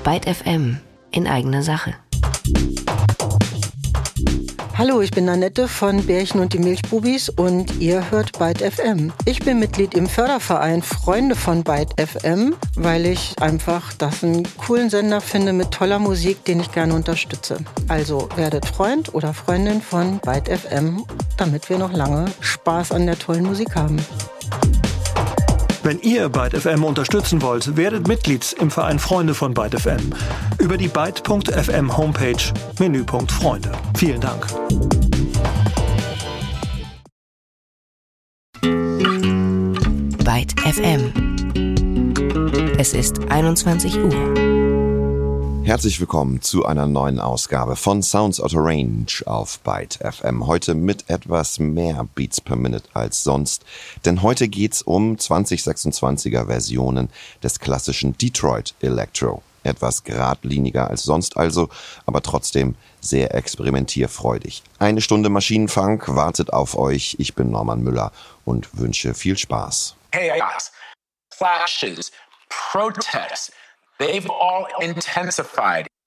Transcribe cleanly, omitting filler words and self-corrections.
Byte FM in eigener Sache. Hallo, ich bin Annette von Bärchen und die Milchbubis und ihr hört Byte FM. Ich bin Mitglied im Förderverein Freunde von Byte FM, weil ich einfach das einen coolen Sender finde mit toller Musik, den ich gerne unterstütze. Also werdet Freund oder Freundin von Byte FM, damit wir noch lange Spaß an der tollen Musik haben. Wenn ihr Byte FM unterstützen wollt, werdet Mitglied im Verein Freunde von Byte FM. Über die Byte.fm Homepage, Menüpunkt Freunde. Vielen Dank. Byte FM. Es ist 21 Uhr. Herzlich willkommen zu einer neuen Ausgabe von Sounds Out of Range auf Byte FM. Heute mit etwas mehr Beats per Minute als sonst, denn heute geht's um 2026er Versionen des klassischen Detroit Electro. Etwas geradliniger als sonst also, aber trotzdem sehr experimentierfreudig. Eine Stunde Maschinenfunk wartet auf euch. Ich bin Norman Müller und wünsche viel Spaß. Chaos, clashes, protests, they've all intensified